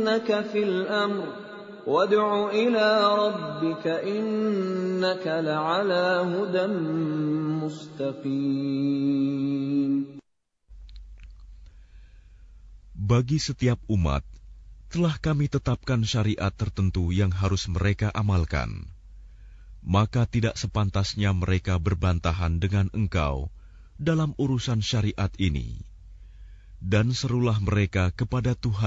يفتنونك في الأمر وادع إلى ربك إنك لعلى هدى مستقيم. Bagi setiap umat telah kami tetapkan syariat tertentu yang harus mereka amalkan. Maka tidak sepantasnya mereka berbantahan dengan engkau dalam urusan syariat ini. Dan serulah mereka kepada Tuhan